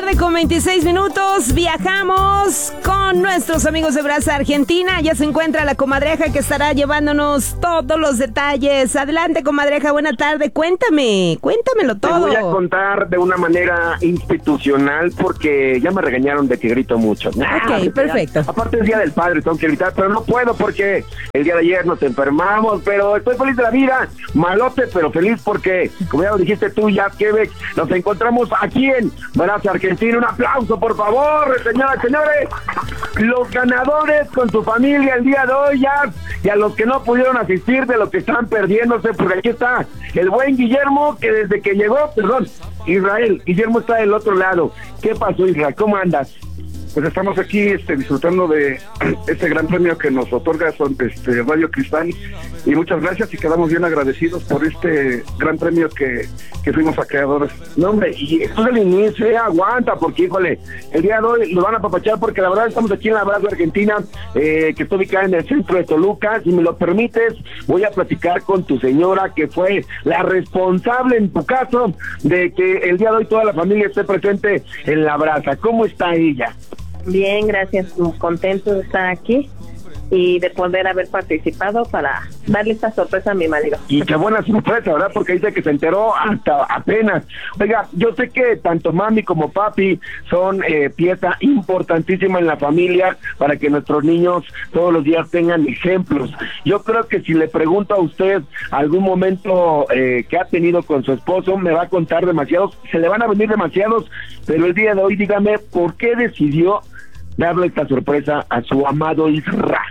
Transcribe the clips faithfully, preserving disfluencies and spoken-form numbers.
tarde con veintiséis minutos. Viajamos con nuestros amigos de Brasa, Argentina. Ya se encuentra la comadreja que estará llevándonos todos los detalles. Adelante, comadreja, buena tarde. Cuéntame, cuéntamelo todo. Te voy a contar de una manera institucional porque ya me regañaron de que grito mucho. Nah, ok, perfecto. Ya, aparte es Día del Padre, tengo que gritar, pero no puedo porque el día de ayer nos enfermamos, pero estoy feliz de la vida. Malote, pero feliz porque, como ya lo dijiste tú, ya Quebec, nos encontramos aquí en Brasa, Argentina. Un aplauso, por favor, señoras y señores. Los ganadores con su familia el día de hoy, ya, y a los que no pudieron asistir de lo que están perdiéndose, porque aquí está el buen Guillermo, que desde que llegó, perdón, Israel, Guillermo está del otro lado. ¿Qué pasó, Israel? ¿Cómo andas? Pues estamos aquí este, disfrutando de este gran premio que nos otorga son, este, Radio Cristal, y muchas gracias y quedamos bien agradecidos por este gran premio que, que fuimos acreedores. No, hombre, y esto es el inicio, eh, aguanta, porque híjole, el día de hoy lo van a apapachar porque la verdad estamos aquí en la Brasa, Argentina, eh, que está ubicada en el centro de Toluca. Si me lo permites, voy a platicar con tu señora, que fue la responsable en tu caso de que el día de hoy toda la familia esté presente en la Brasa. ¿Cómo está ella? Bien, gracias, muy contento de estar aquí y de poder haber participado para darle esta sorpresa a mi marido. Y qué buena sorpresa, ¿verdad? Porque dice que se enteró hasta apenas. Oiga, yo sé que tanto mami como papi son eh, pieza importantísima en la familia para que nuestros niños todos los días tengan ejemplos. Yo creo que si le pregunto a usted algún momento eh, que ha tenido con su esposo, me va a contar demasiados, se le van a venir demasiados, pero el día de hoy dígame, ¿por qué decidió darle esta sorpresa a su amado Isra?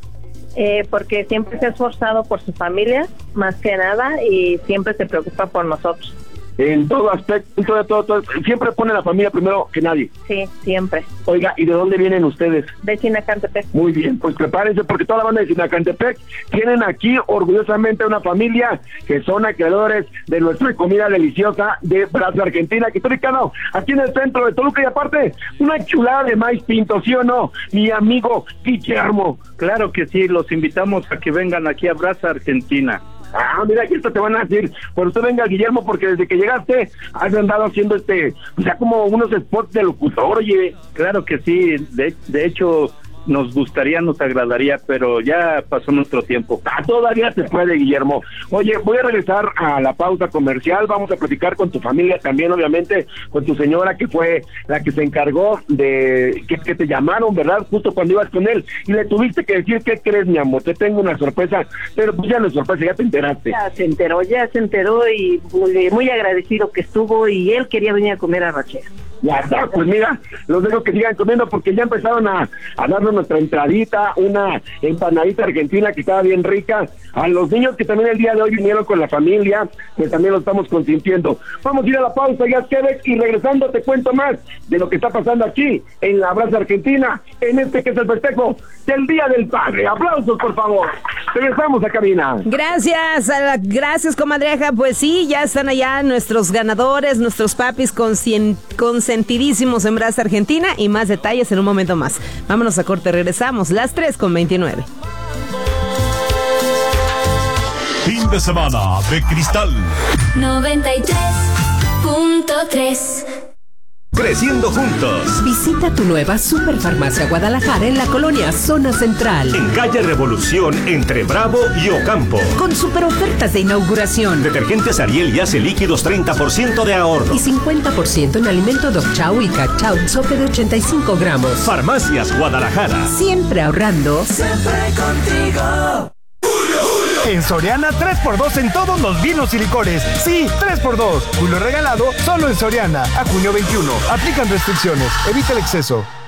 Eh, porque siempre se ha esforzado por su familia, más que nada, y siempre se preocupa por nosotros. En todo aspecto, en todo, todo, todo, siempre pone la familia primero que nadie. Sí, siempre. Oiga, ¿y de dónde vienen ustedes? De Sinacantepec. Muy bien, pues prepárense porque toda la banda de Sinacantepec tienen aquí orgullosamente una familia que son acreedores de nuestra comida deliciosa de Brasa, Argentina, que está ubicado aquí en el centro de Toluca, y aparte, una chulada de maíz pinto, ¿sí o no? Mi amigo Guillermo. Claro que sí, los invitamos a que vengan aquí a Brasa, Argentina. Ah, mira, aquí esto te van a decir, pero usted venga, Guillermo, porque desde que llegaste has andado haciendo este, o sea, como unos spots de locutor, oye. Claro que sí, de, de hecho, nos gustaría, nos agradaría, pero ya pasó nuestro tiempo. Ah, todavía se puede, Guillermo. Oye, voy a regresar a la pausa comercial, vamos a platicar con tu familia también, obviamente, con tu señora, que fue la que se encargó de, que, que te llamaron, ¿verdad? Justo cuando ibas con él, y le tuviste que decir, ¿qué crees, mi amor? Te tengo una sorpresa, pero pues ya no es sorpresa, ya te enteraste. Ya se enteró, ya se enteró, y muy, muy agradecido que estuvo, y él quería venir a comer arrachera. Ya está, pues mira, los dejo que sigan comiendo porque ya empezaron a, a darnos nuestra entradita, una empanadita argentina que estaba bien rica. A los niños que también el día de hoy vinieron con la familia, que también lo estamos consintiendo. Vamos a ir a la pausa, ya es Quebec, y regresando te cuento más de lo que está pasando aquí en la Brasa, Argentina, en este que es el festejo del Día del Padre. Aplausos, por favor. Regresamos a cabina. Gracias, a la, gracias, comadreja. Pues sí, ya están allá nuestros ganadores, nuestros papis conscien, consentidísimos en Brasa, Argentina, y más detalles en un momento más. Vámonos a corte, regresamos, las tres con veintinueve. Fin de semana de Cristal noventa y tres punto tres. Creciendo juntos. Visita tu nueva Superfarmacia Guadalajara en la colonia Zona Central. En calle Revolución, entre Bravo y Ocampo. Con super ofertas de inauguración. Detergentes Ariel y Hace Líquidos, treinta por ciento de ahorro. Y cincuenta por ciento en alimento Dog Chow y Cachao, sope de ochenta y cinco gramos. Farmacias Guadalajara. Siempre ahorrando. Siempre contigo. En Soriana, tres por dos en todos los vinos y licores. Sí, tres por dos. Julio regalado solo en Soriana. A junio veintiuno. Aplican restricciones. Evita el exceso.